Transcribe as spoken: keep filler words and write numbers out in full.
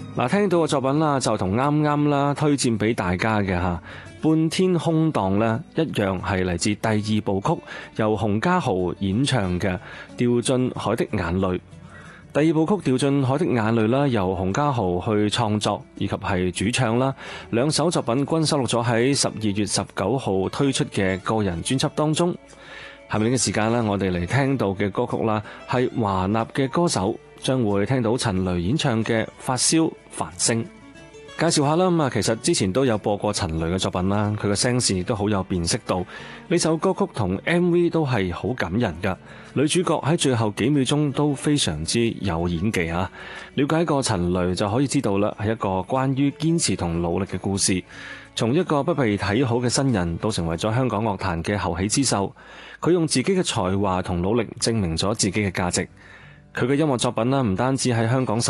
嗱，聽到嘅作品啦，就同啱啱啦推薦俾大家嘅吓半天空檔咧一樣，係嚟自第二部曲，由洪嘉豪演唱嘅《掉進海的眼淚》。第二部曲《掉進海的眼淚》啦，由洪嘉豪去創作以及係主唱啦，兩首作品均收錄咗喺十二月十九號推出嘅個人專輯當中。下面呢個時間咧，我哋嚟聽到嘅歌曲啦，係華納嘅歌手將會聽到陳雷演唱嘅《發燒繁星》。介紹下啦，咁啊，其實之前都有播過陳雷嘅作品啦，佢嘅聲線亦都好有辨識度。呢首歌曲同 M V 都係好感人噶，女主角喺最後幾秒鐘都非常之有演技啊！了解過陳雷就可以知道啦，係一個關於堅持同努力嘅故事。從一個不被睇好嘅新人，到成為咗香港樂壇嘅後起之秀，佢用自己嘅才華同努力證明咗自己嘅價值。佢嘅音樂作品啦，唔單止喺香港受